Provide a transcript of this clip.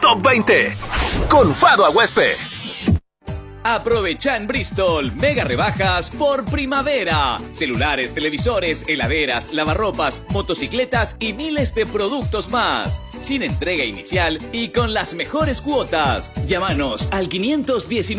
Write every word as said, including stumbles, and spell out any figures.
Top veinte con Fado Aguespe. Aprovecha en Bristol mega rebajas por primavera. Celulares, televisores, heladeras, lavarropas, motocicletas y miles de productos más. Sin entrega inicial y con las mejores cuotas. Llámanos al quinientos diecinueve.